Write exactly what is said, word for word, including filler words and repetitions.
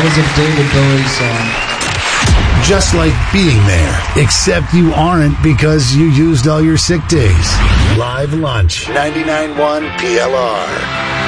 That was a David Bowie song. Just like being there, except you aren't because you used all your sick days. Live Lunch, ninety-nine point one P L R.